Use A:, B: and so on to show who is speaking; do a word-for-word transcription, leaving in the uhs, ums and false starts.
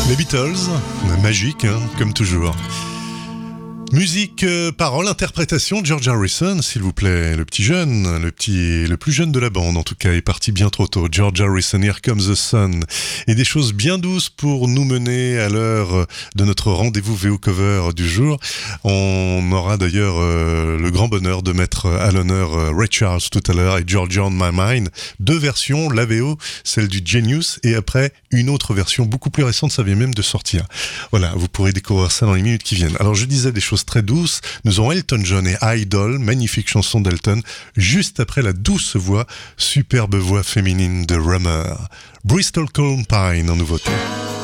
A: Les Beatles, magique, hein, comme toujours. Musique, euh, paroles, interprétation, George Harrison, s'il vous plaît. Le petit jeune, le petit, le plus jeune de la bande, en tout cas, est parti bien trop tôt. George Harrison, Here Comes the Sun. Et des choses bien douces pour nous mener à l'heure de notre rendez-vous V O Cover du jour. On aura d'ailleurs euh, le grand bonheur de mettre à l'honneur euh, Ray Charles tout à l'heure et Georgia on My Mind. Deux versions, la V O, celle du Genius, et après une autre version beaucoup plus récente, ça vient même de sortir. Voilà, vous pourrez découvrir ça dans les minutes qui viennent. Alors je disais des choses très douces, nous aurons Elton John et Idol, magnifique chanson d'Elton, juste après la douce voix, superbe voix féminine de Rummer. Bristol Columbine en nouveauté.